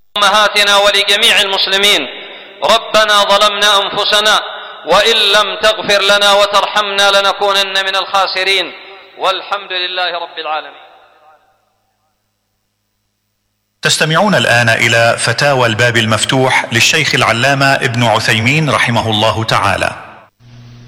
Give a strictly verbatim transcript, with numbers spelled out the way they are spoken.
أمهاتنا ولجميع المسلمين. ربنا ظلمنا أنفسنا وإن لم تغفر لنا وترحمنا لنكونن من الخاسرين، والحمد لله رب العالمين. تستمعون الآن إلى فتاوى الباب المفتوح للشيخ العلامة ابن عثيمين رحمه الله تعالى.